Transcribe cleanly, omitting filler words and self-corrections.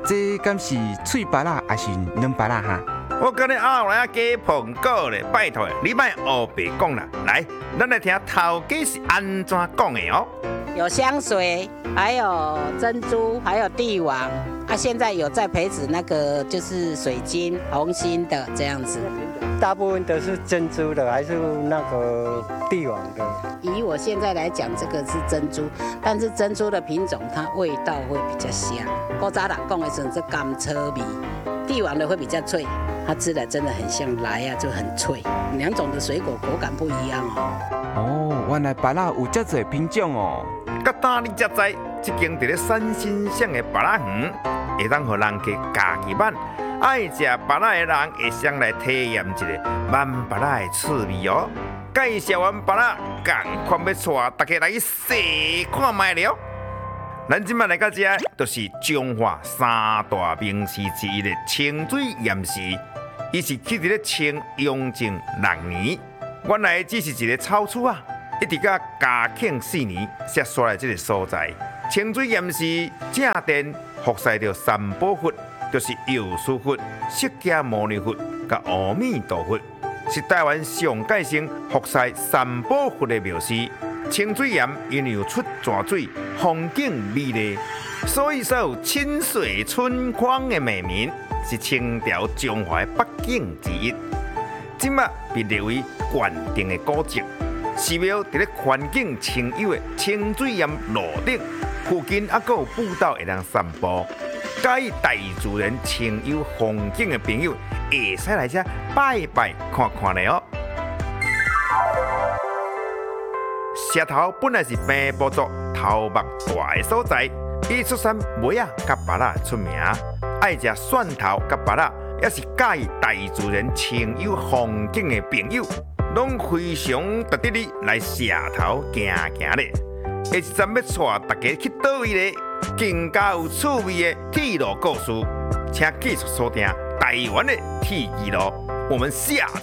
这敢是脆芭乐还是软芭乐哈？ 我跟你后来加捧果咧，拜托你莫黑白讲啦。来，咱来听头家是安怎讲的哦。 有香水，还有珍珠，还有帝王。现在有在培植那个就是水晶、红心的这样子。 大部分都是珍珠的，还是那个帝王的？ 以我现在来讲，这个是珍珠，但是珍珠的品种它味道会比较香。古早人讲的是甘草味，帝王的会比较脆，它吃的真的很像来啊，就很脆。两种的水果口感不一样哦。 哦，原来芭乐有这多品种哦。 甲当你才知，这间伫咧山新乡的芭乐园，会当互人家家己慢。爱食芭乐的人会先来体验一下慢芭乐的趣味哦。介绍完芭乐，赶快要带大家来试看卖了。咱今麦来到这，就是中华三大名士之一的清水岩寺，伊是起伫咧清雍正6年，原来只是一个草厝啊，一直到嘉庆4年才刷来这个所在。清水岩寺正殿服侍着三宝佛。就是药师佛、释迦牟尼佛、甲阿弥陀佛，是台湾上界性服侍三宝佛的庙寺。清水岩因为有出泉水，风景美丽，所以才有清水春光的美名，是清朝中华北景之一。今麦被列为县定的古迹，寺庙伫咧环境清幽的清水岩路顶，附近还佫有步道会当散步。介意大自然清幽风景的朋友，会使来这拜拜看看咧哦。石头本来是平埔族头目大的所在，伊出产梅啊甲芭乐出名，爱食蒜头甲芭乐，也是介意大自然清幽风景的朋友，拢非常值得你来石头行行咧。下一站要带大家去倒位咧？更加有趣味的铁路故事，请继续锁定台湾的铁路，我们下